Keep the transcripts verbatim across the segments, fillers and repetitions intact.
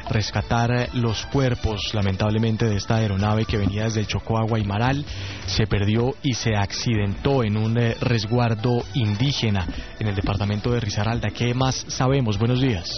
rescatar los cuerpos, lamentablemente, de esta aeronave que venía desde el Chocó a Guaymaral. Se perdió y se accidentó en un eh, resguardo indígena en el departamento de Risaralda. ¿Qué más sabemos? Buenos días.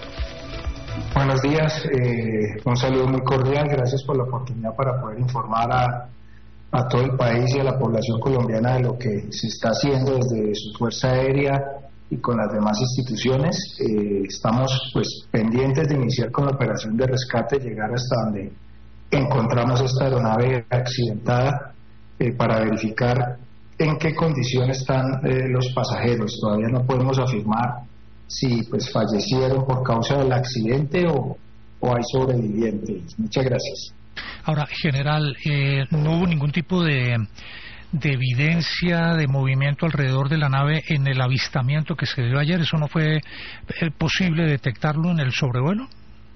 Buenos días, eh, un saludo muy cordial, gracias por la oportunidad para poder informar a, a todo el país y a la población colombiana de lo que se está haciendo desde su Fuerza Aérea y con las demás instituciones. Eh, estamos pues pendientes de iniciar con la operación de rescate, llegar hasta donde encontramos esta aeronave accidentada eh, para verificar en qué condiciones están eh, los pasajeros. Todavía no podemos afirmar si pues fallecieron por causa del accidente o, o hay sobrevivientes. Muchas gracias. Ahora, general, eh, no hubo ningún tipo de, de evidencia de movimiento alrededor de la nave en el avistamiento que se dio ayer. ¿Eso no fue eh, posible detectarlo en el sobrevuelo?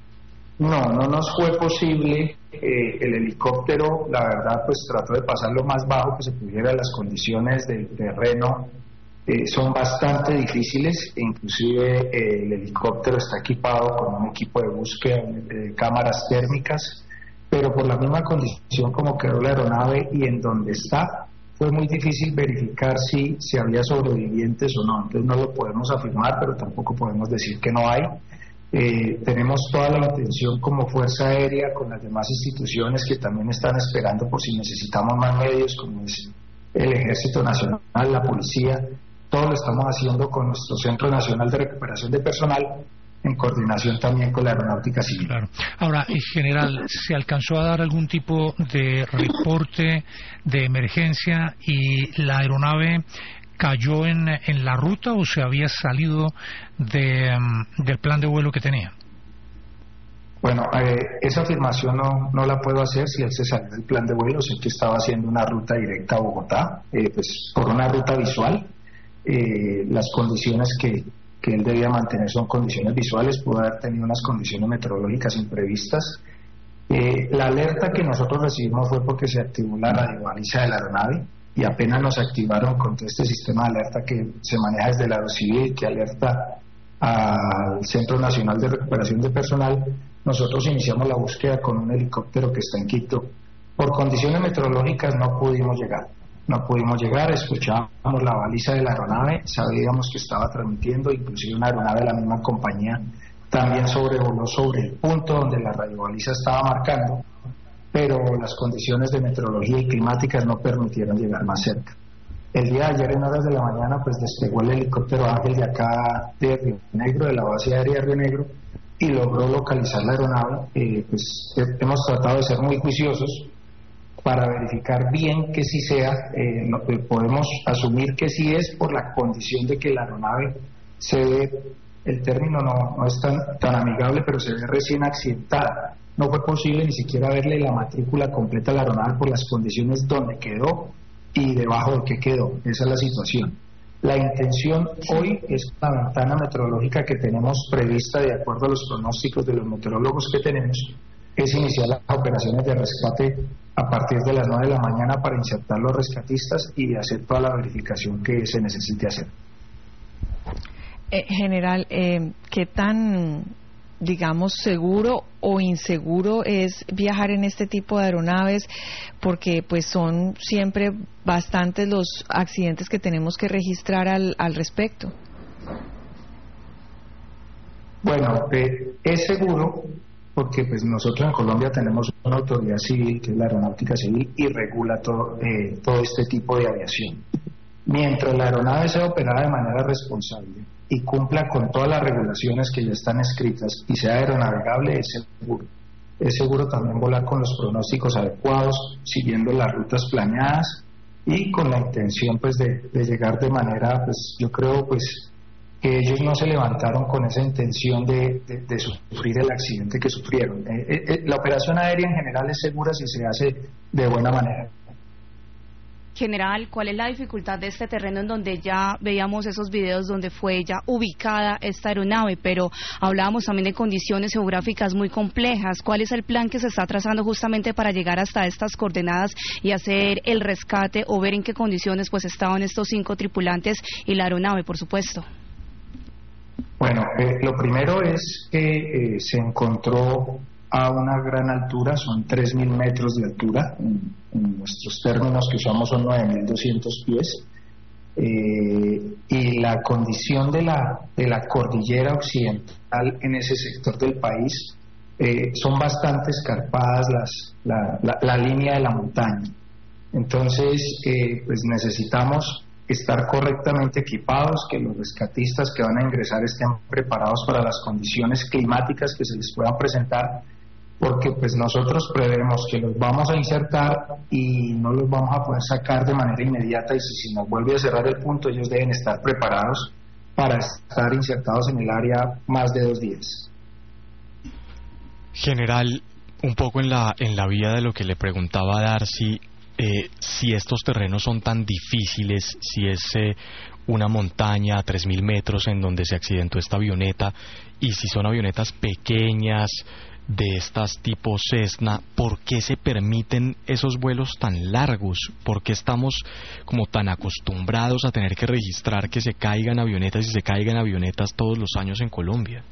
No, no nos fue posible. Eh, el helicóptero, la verdad, pues trató de pasar lo más bajo que se pudiera. Las condiciones del terreno Eh, son bastante difíciles, inclusive eh, el helicóptero está equipado con un equipo de búsqueda de cámaras térmicas, pero por la misma condición como quedó la aeronave y en donde está, fue muy difícil verificar si, si había sobrevivientes o no. Entonces no lo podemos afirmar, pero tampoco podemos decir que no hay. Eh, tenemos toda la intención como Fuerza Aérea con las demás instituciones que también están esperando por si necesitamos más medios, como es el Ejército Nacional, la Policía. Todo lo estamos haciendo con nuestro Centro Nacional de Recuperación de Personal, en coordinación también con la Aeronáutica Civil. Claro. Ahora, en general, ¿se alcanzó a dar algún tipo de reporte de emergencia y la aeronave cayó en, en la ruta o se había salido de, um, del plan de vuelo que tenía? Bueno, eh, esa afirmación no, no la puedo hacer si él se salió del plan de vuelo. Sé que estaba haciendo una ruta directa a Bogotá, eh, pues por una ruta visual. Eh, las condiciones que, que él debía mantener son condiciones visuales, pudo haber tenido unas condiciones meteorológicas imprevistas. Eh, la alerta que nosotros recibimos fue porque se activó la radiobaliza de la aeronave y apenas nos activaron con todo este sistema de alerta que se maneja desde la Aerocivil, que alerta al Centro Nacional de Recuperación de Personal. Nosotros iniciamos la búsqueda con un helicóptero que está en Quito. Por condiciones meteorológicas no pudimos llegar. No pudimos llegar, escuchábamos la baliza de la aeronave, sabíamos que estaba transmitiendo, inclusive una aeronave de la misma compañía también sobrevoló sobre el punto donde la radiobaliza estaba marcando, pero las condiciones de meteorología y climáticas no permitieron llegar más cerca. El día de ayer en horas de la mañana pues despegó el helicóptero Ángel de acá de Río Negro, de la base aérea de Río Negro, y logró localizar la aeronave. Eh, pues hemos tratado de ser muy juiciosos para verificar bien que sí sea. Eh, no, eh, podemos asumir que sí es por la condición de que la aeronave se ve, el término no, no es tan, tan amigable, pero se ve recién accidentada. No fue posible ni siquiera verle la matrícula completa a la aeronave por las condiciones donde quedó y debajo de qué quedó. Esa es la situación. La intención hoy es la ventana meteorológica que tenemos prevista de acuerdo a los pronósticos de los meteorólogos que tenemos, es iniciar las operaciones de rescate a partir de las nueve de la mañana para insertar los rescatistas y hacer toda la verificación que se necesite hacer. Eh, general, eh, ¿qué tan, digamos, seguro o inseguro es viajar en este tipo de aeronaves? Porque pues son siempre bastantes los accidentes que tenemos que registrar al, al respecto. Bueno, eh, es seguro porque pues nosotros en Colombia tenemos una autoridad civil, que es la Aeronáutica Civil, y regula todo, eh, todo este tipo de aviación. Mientras la aeronave sea operada de manera responsable y cumpla con todas las regulaciones que ya están escritas y sea aeronavegable, es seguro. Es seguro también volar con los pronósticos adecuados, siguiendo las rutas planeadas y con la intención pues de, de llegar de manera, pues yo creo pues que ellos no se levantaron con esa intención de, de, de sufrir el accidente que sufrieron. Eh, eh, la operación aérea en general es segura si se hace de buena manera. General, ¿cuál es la dificultad de este terreno en donde ya veíamos esos videos donde fue ya ubicada esta aeronave, pero hablábamos también de condiciones geográficas muy complejas? ¿Cuál es el plan que se está trazando justamente para llegar hasta estas coordenadas y hacer el rescate o ver en qué condiciones pues estaban estos cinco tripulantes y la aeronave, por supuesto? Bueno, eh, lo primero es que eh, se encontró a una gran altura, son tres mil metros de altura, en, en nuestros términos que usamos son nueve mil doscientos pies, eh, y la condición de la, de la cordillera occidental en ese sector del país eh, son bastante escarpadas las, la, la, la línea de la montaña. Entonces, eh, pues necesitamos estar correctamente equipados, que los rescatistas que van a ingresar estén preparados para las condiciones climáticas que se les puedan presentar, porque pues nosotros prevemos que los vamos a insertar y no los vamos a poder sacar de manera inmediata, y si, si nos vuelve a cerrar el punto, ellos deben estar preparados para estar insertados en el área más de dos días. General, un poco en la, en la vía de lo que le preguntaba Darcy, Eh, si estos terrenos son tan difíciles, si es eh, una montaña a tres mil metros en donde se accidentó esta avioneta, y si son avionetas pequeñas de estas tipo Cessna, ¿por qué se permiten esos vuelos tan largos? ¿Por qué estamos como tan acostumbrados a tener que registrar que se caigan avionetas y se caigan avionetas todos los años en Colombia?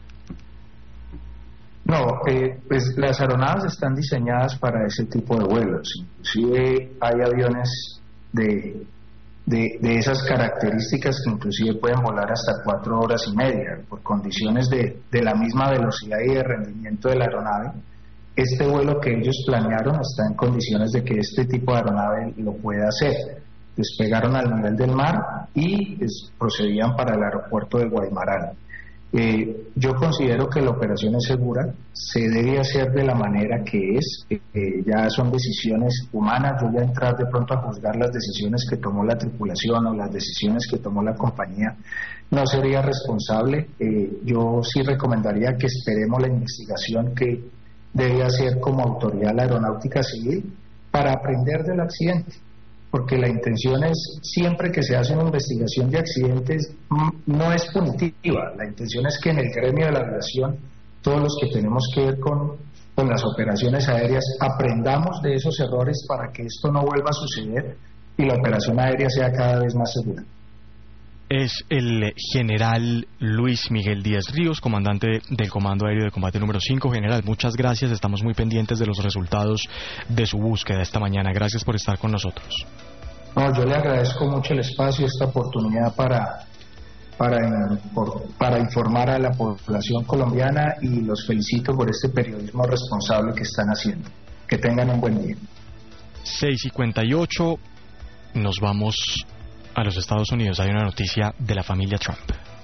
No, eh, pues las aeronaves están diseñadas para ese tipo de vuelos. Inclusive hay aviones de, de, de esas características que inclusive pueden volar hasta cuatro horas y media por condiciones de, de la misma velocidad y de rendimiento de la aeronave. Este vuelo que ellos planearon está en condiciones de que este tipo de aeronave lo pueda hacer. Despegaron al nivel del mar y pues, procedían para el aeropuerto de Guaymaral. Eh, yo considero que la operación es segura, se debe hacer de la manera que es, eh, ya son decisiones humanas. Yo voy a entrar de pronto a juzgar las decisiones que tomó la tripulación o las decisiones que tomó la compañía, no sería responsable. Eh, yo sí recomendaría que esperemos la investigación que debe hacer como autoridad la aeronáutica civil para aprender del accidente, porque la intención es, siempre que se hace una investigación de accidentes, no es punitiva. La intención es que en el gremio de la aviación, todos los que tenemos que ver con, con las operaciones aéreas, aprendamos de esos errores para que esto no vuelva a suceder y la operación aérea sea cada vez más segura. Es el general Luis Miguel Díaz Ríos, comandante del Comando Aéreo de Combate número cinco. General, muchas gracias, estamos muy pendientes de los resultados de su búsqueda esta mañana. Gracias por estar con nosotros. No, yo le agradezco mucho el espacio y esta oportunidad para, para, por, para informar a la población colombiana, y los felicito por este periodismo responsable que están haciendo. Que tengan un buen día. seis cincuenta y ocho, nos vamos a los Estados Unidos. Hay una noticia de la familia Trump.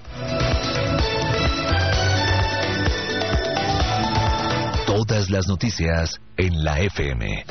Todas las noticias en la F M.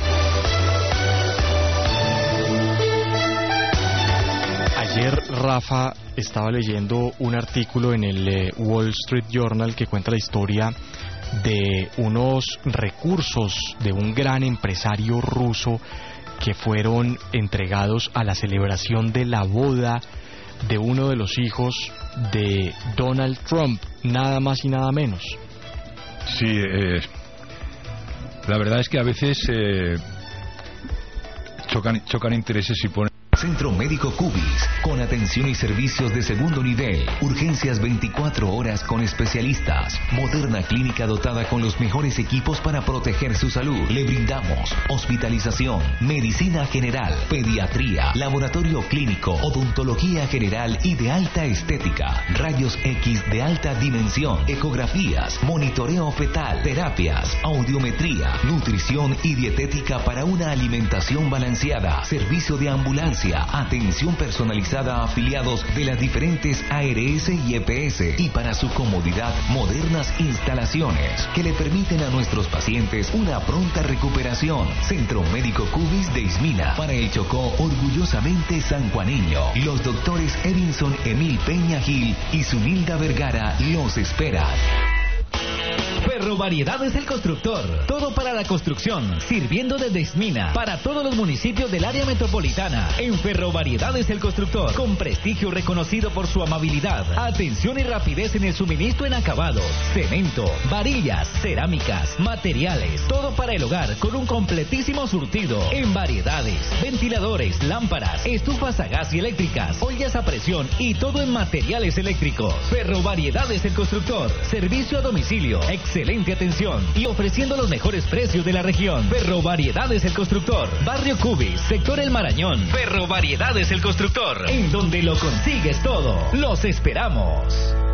Ayer, Rafa, estaba leyendo un artículo en el eh, Wall Street Journal que cuenta la historia de unos recursos de un gran empresario ruso que fueron entregados a la celebración de la boda de uno de los hijos de Donald Trump, nada más y nada menos. Sí, eh, la verdad es que a veces eh, chocan, chocan intereses y ponen... Centro Médico Cubis, con atención y servicios de segundo nivel, urgencias veinticuatro horas con especialistas, moderna clínica dotada con los mejores equipos para proteger su salud. Le brindamos hospitalización, medicina general, pediatría, laboratorio clínico, odontología general y de alta estética, rayos X de alta dimensión, ecografías, monitoreo fetal, terapias, audiometría, nutrición y dietética para una alimentación balanceada, servicio de ambulancia, atención personalizada a afiliados de las diferentes A R S y E P S, y para su comodidad, modernas instalaciones que le permiten a nuestros pacientes una pronta recuperación. Centro Médico Cubis de Ismina, para el Chocó, orgullosamente sanjuaneño. Los doctores Edinson Emil Peña Gil y Zunilda Vergara los esperan. Ferrovariedades El Constructor. Todo para la construcción, sirviendo desde Esmina para todos los municipios del área metropolitana. En Ferrovariedades El Constructor, con prestigio reconocido por su amabilidad, atención y rapidez en el suministro en acabados, cemento, varillas, cerámicas, materiales, todo para el hogar con un completísimo surtido en variedades, ventiladores, lámparas, estufas a gas y eléctricas, ollas a presión y todo en materiales eléctricos. Ferrovariedades El Constructor, servicio a domicilio, excelente atención y ofreciendo los mejores precios de la región. Ferrovariedades El Constructor, Barrio Cubis, sector El Marañón. Ferrovariedades El Constructor, en donde lo consigues todo. Los esperamos.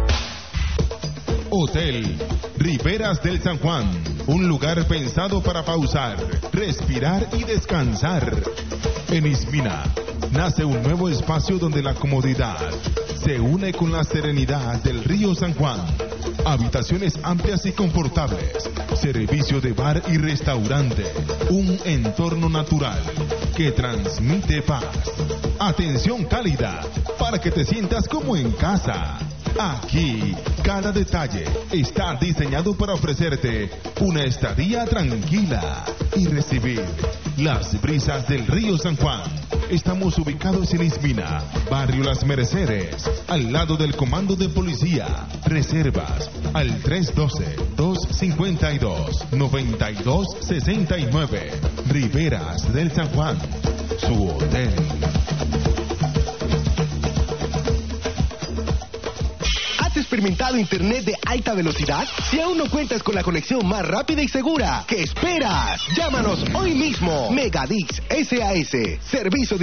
Hotel Riberas del San Juan, un lugar pensado para pausar, respirar y descansar. En Ismina nace un nuevo espacio donde la comodidad se une con la serenidad del río San Juan. Habitaciones amplias y confortables, servicio de bar y restaurante, un entorno natural que transmite paz. Atención cálida para que te sientas como en casa. Aquí, cada detalle está diseñado para ofrecerte una estadía tranquila y recibir las brisas del río San Juan. Estamos ubicados en Ismina, barrio Las Mercedes, al lado del Comando de Policía. Reservas al tres uno dos, dos cinco dos, nueve dos seis nueve. Riberas del San Juan, su hotel. ¿Has experimentado internet de alta velocidad? Si aún no cuentas con la conexión más rápida y segura, ¿qué esperas? Llámanos hoy mismo. Megadix S A S, servicio de